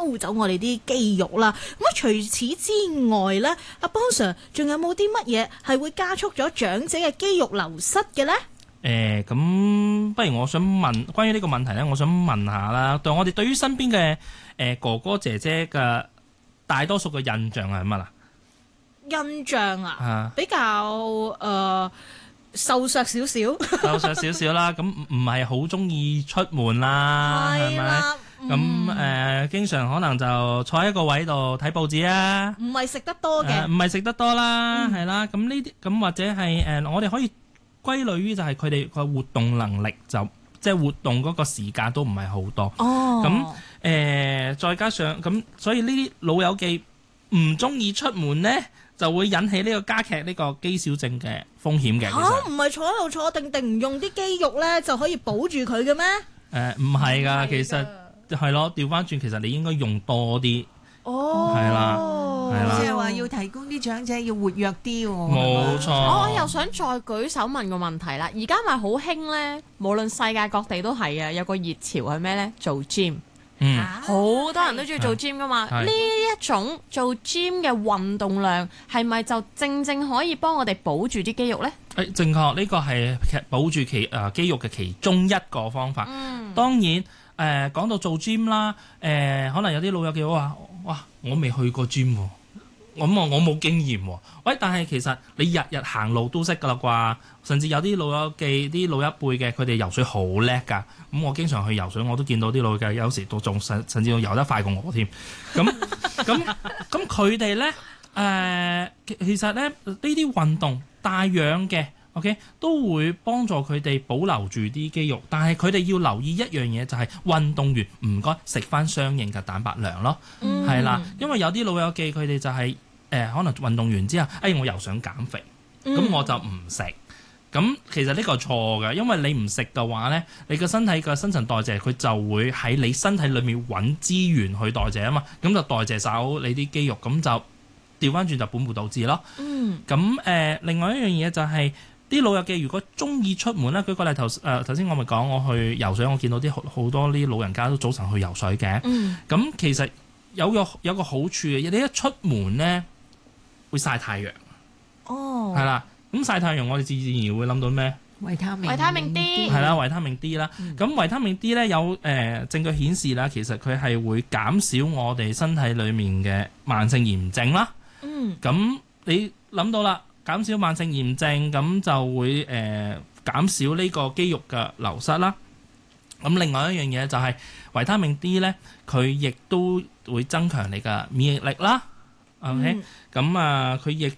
抽走我哋啲肌肉啦。咁除此之外呢，阿邦 Sir 仲有冇啲乜嘢係會加速咗長者嘅肌肉流失嘅呢？ 咁不如我想問關於呢個問題呢，我想問下啦，我哋對於身邊嘅哥哥姐姐嘅大多數嘅印象係乜啊？ 印象比較瘦削少少， 瘦削少少啦，咁唔係好中意出門啦，係咪？咁經常可能就坐喺一個位度睇報紙啊， 唔係食得多嘅， 唔係食得多啦，係啦。咁呢啲咁或者係我哋可以歸類於就係佢哋個活動能力就即係活動嗰個時間都唔係好多。咁再加上咁，所以呢啲老友記唔中意出門呢，就會引起呢個加劇呢個肌少症嘅風險嘅。 唔係坐喺度坐定定唔用啲肌肉呢，就可以保住佢嘅咩？ 唔係㗎，其實係咯，調翻轉，其實你應該用多啲。係啦。 即係話要提供啲長者要活躍啲喎。 冇錯。 我又想再舉手問個問題啦。而家咪好興呢，無論世界各地都係啊，有個熱潮係咩呢？做 gym。好多人都中意做 gym 噶嘛。呢一種做 gym 嘅運動量係咪就正可以幫我哋保住啲肌肉呢？ 正確，呢個係保住肌肉嘅其中一個方法。當然講到做 gym 啦，可能有啲老友記話：哇，我未去過 gym 喎。我冇經驗喎，但係其實你日日行路都識㗎啦啩，甚至有啲老友記、啲老一輩嘅，佢哋游水好叻㗎。咁我經常去游水，我都見到啲老友記有時都仲甚至游得快過我添。咁佢哋咧其實咧呢啲運動帶氧嘅 ，OK 都會幫助佢哋保留住啲肌肉，但係佢哋要留意一樣嘢，就係運動員唔該食翻相應嘅蛋白量咯，係啦，因為有啲老友記佢哋就係可能運動完之後，我又想減肥，咁我就唔食。咁其實呢個係錯嘅，因為你唔食嘅話呢，你個身體嘅新陳代謝佢就會喺你身體裏面揾資源去代謝啊嘛，咁就代謝晒好你啲肌肉，咁就調翻轉就本末倒置咯。咁另外一樣嘢就係啲老友記如果中意出門咧，舉個例頭先我咪講我去游水，我見到啲好多啲老人家都早晨去游水嘅。咁其實有個好處嘅，你一出門呢，會曬太陽。係啦。咁曬太陽，我哋自然會諗到咩？ 維他命 D 係啦，維他命 D 啦。咁維他命 D 咧有證據顯示啦，其實佢係會減少我哋身體裡面嘅慢性炎症啦。咁你諗到啦，減少慢性炎症，咁就會減少呢個肌肉嘅流失啦。咁另外一樣嘢就係維他命 D 咧，佢亦都會增強你嘅免疫力啦。OK，咁佢亦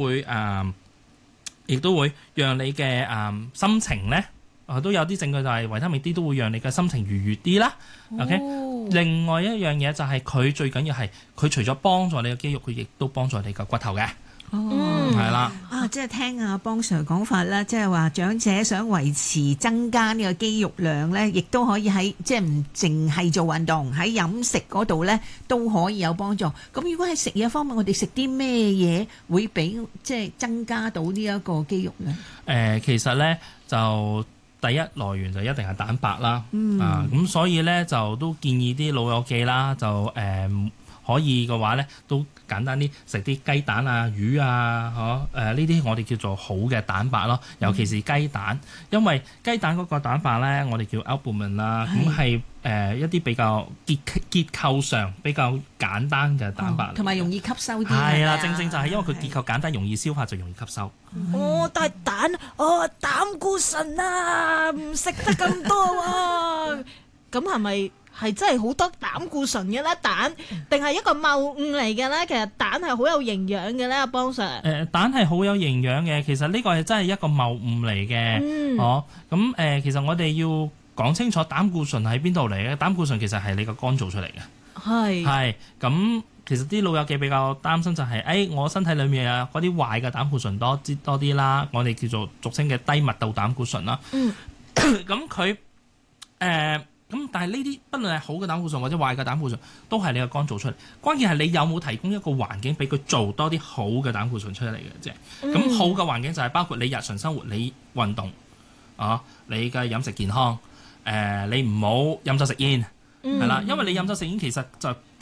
都會讓你嘅心情咧，都有啲證據就係維他命 D 都會讓你嘅心情愉悅啲啦。OK，另外一樣嘢就係佢最緊要係佢除咗幫助你嘅肌肉，佢亦都幫助你嘅骨頭嘅。係啦。 即係聽阿邦 Sir 講法啦，即係話長者想維持增加呢個肌肉量咧，亦都可以喺即係唔淨係做運動，喺飲食嗰度咧都可以有幫助。咁如果喺食嘢方面，我哋食啲咩嘢會俾即係增加到呢一個肌肉咧？ 其實咧就第一來源就一定係蛋白啦。咁所以咧就都建議啲老友記啦，就可以嘅話咧，都簡單啲食啲雞蛋啊、魚啊，呢啲我哋叫做好嘅蛋白咯。尤其是雞蛋，因為雞蛋嗰個蛋白咧，我哋叫 albumin 啦，咁係一啲比較結構上比較簡單嘅蛋白， 同埋容易吸收啲。 係啦，正就係因為佢結構簡單，容易消化，就容易吸收。 但係蛋，膽固醇啊，唔食得咁多喎。咁係咪？係真係好多膽固醇嘅咧，蛋定係一個謬誤嚟嘅咧？其實蛋係好有營養嘅咧，阿邦 Sir。 蛋係好有營養嘅，其實呢個係真係一個謬誤嚟嘅。咁其實我哋要講清楚膽固醇喺邊度嚟嘅。膽固醇其實係你個肝做出嚟嘅。係咁，其實啲老友記比較擔心就係，我身體裡面啊嗰啲壞嘅膽固醇多啲啦，我哋叫做俗稱嘅低密度膽固醇啦。咁佢咁但係呢啲，不論係好嘅膽固醇或者壞嘅膽固醇，都係你個肝做出嚟。關鍵係你有冇提供一個環境俾佢做多啲好嘅膽固醇出嚟嘅啫。咁好嘅環境就係包括你日常生活，你運動你嘅飲食健康，你唔好飲酒食煙，係啦。因為你飲酒食煙其實就